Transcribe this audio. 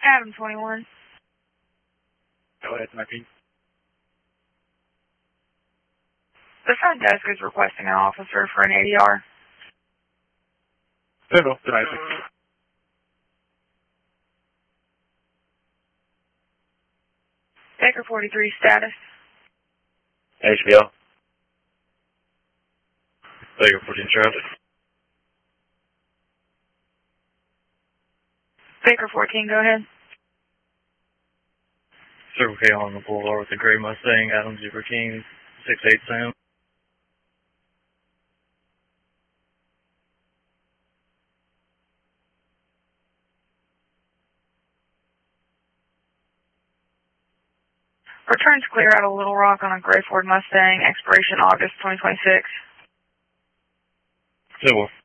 Adam 21. Go ahead, Martin. The front desk is requesting an officer for an ADR. Hello, drive. Baker 43 status. HBO. Baker 14 traffic. Baker 14, go ahead. Circle K on the boulevard with the gray Mustang, Adam Zebra King, 6'8" Sam. Returns clear out of Little Rock on a gray Ford Mustang, expiration August 2026. Civil.